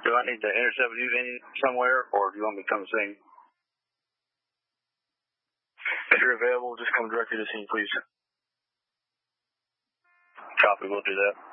Do I need to intercept you somewhere, or do you want me to come see? If you're available, just come directly to the scene, please. Copy, we'll do that.